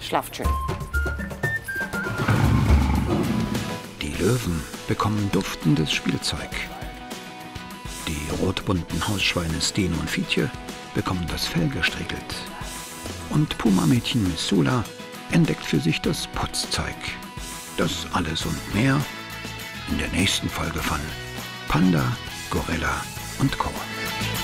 Schlaft schön. Die Löwen bekommen duftendes Spielzeug. Die rotbunten Hausschweine Steno und Fietje bekommen das Fell gestriegelt. Und Puma-Mädchen Miss Sula entdeckt für sich das Putzzeug. Das alles und mehr in der nächsten Folge von Panda, Gorilla und Co.